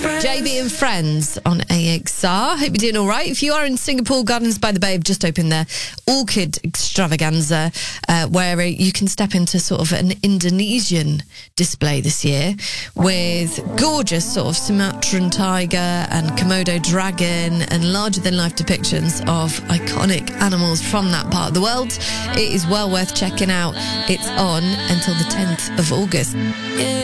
JB and Friends on AXR. Hope you're doing all right. If you are in Singapore, Gardens by the Bay have just opened their Orchid Extravaganza, where you can step into sort of an Indonesian display this year with gorgeous sort of Sumatran tiger and Komodo dragon and larger-than-life depictions of iconic animals from that part of the world. It is well worth checking out. It's on until the 10th of August.